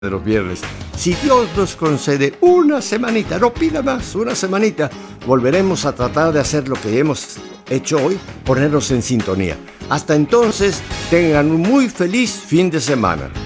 de los viernes. Si Dios nos concede una semanita, no pida más, una semanita, volveremos a tratar de hacer lo que hemos hecho hoy, ponernos en sintonía. Hasta entonces, tengan un muy feliz fin de semana.